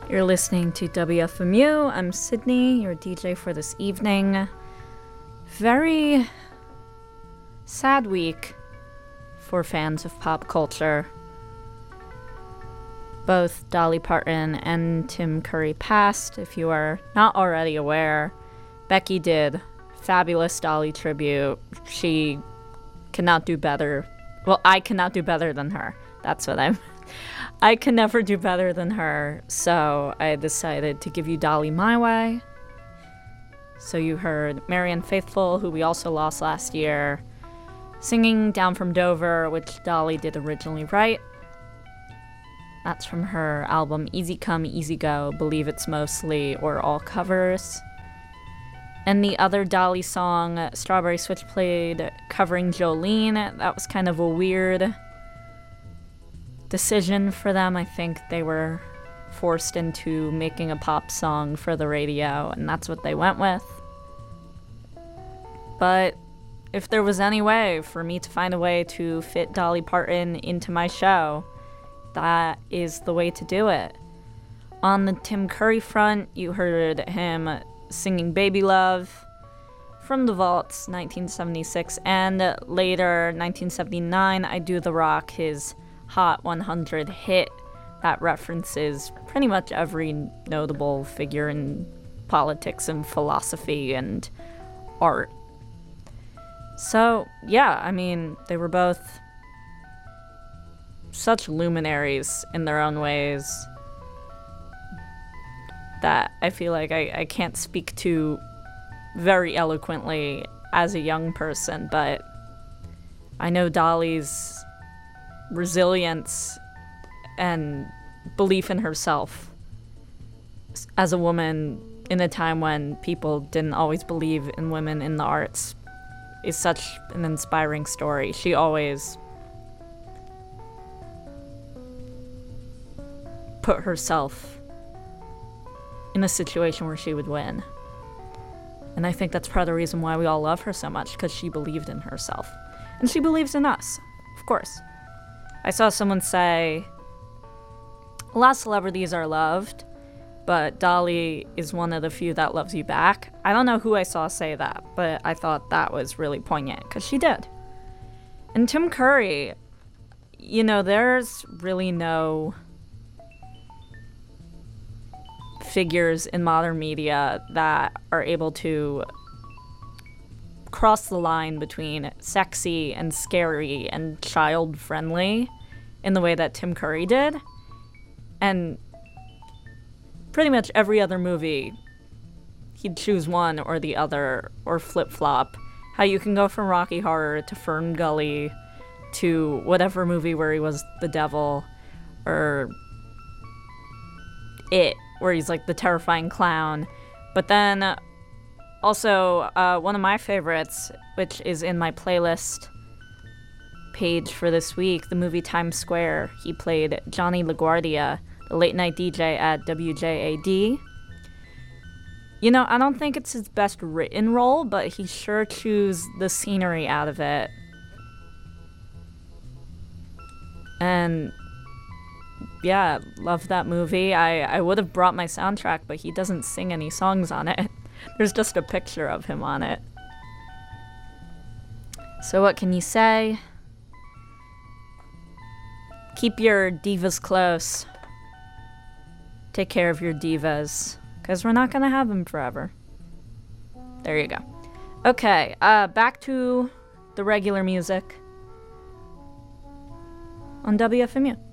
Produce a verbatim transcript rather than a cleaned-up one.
You're listening to W F M U. I'm Sydney, your D J for this evening. Very sad week for fans of pop culture. Both Dolly Parton and Tim Curry passed. If you are not already aware, Becky did fabulous Dolly tribute. She cannot do better. Well, I cannot do better than her. That's what I'm... I can never do better than her, so I decided to give you Dolly my way. So you heard Marianne Faithfull, who we also lost last year, singing Down from Dover, which Dolly did originally write. That's from her album Easy Come, Easy Go, believe it's mostly or all covers. And the other Dolly song, Strawberry Switchblade, covering Jolene, that was kind of a weird decision for them. I think they were forced into making a pop song for the radio, and that's what they went with. But if there was any way for me to find a way to fit Dolly Parton into my show, that is the way to do it. On the Tim Curry front, you heard him singing Baby Love from the Vaults, nineteen seventy-six, and later, nineteen seventy-nine, I Do the Rock, his Hot one hundred hit that references pretty much every notable figure in politics and philosophy and art. So, yeah, I mean, they were both such luminaries in their own ways that I feel like I, I can't speak to very eloquently as a young person, but I know Dolly's resilience and belief in herself as a woman in a time when people didn't always believe in women in the arts is such an inspiring story. She always put herself in a situation where she would win. And I think that's part of the reason why we all love her so much, because she believed in herself. And she believes in us, of course. I saw someone say, a lot of celebrities are loved, but Dolly is one of the few that loves you back. I don't know who I saw say that, but I thought that was really poignant, because she did. And Tim Curry, you know, there's really no figures in modern media that are able to cross the line between sexy and scary and child-friendly in the way that Tim Curry did. And pretty much every other movie, he'd choose one or the other, or flip-flop. How you can go from Rocky Horror to Fern Gully to whatever movie where he was the devil, or It, where he's like the terrifying clown. But then also, uh, one of my favorites, which is in my playlist page for this week, the movie Times Square. He played Johnny LaGuardia, the late-night D J at W J A D. You know, I don't think it's his best written role, but he sure chews the scenery out of it. And yeah, love that movie. I, I would have brought my soundtrack, but he doesn't sing any songs on it. There's just a picture of him on it. So what can you say? Keep your divas close. Take care of your divas, because we're not going to have them forever. There you go. Okay, uh, back to the regular music on W F M U.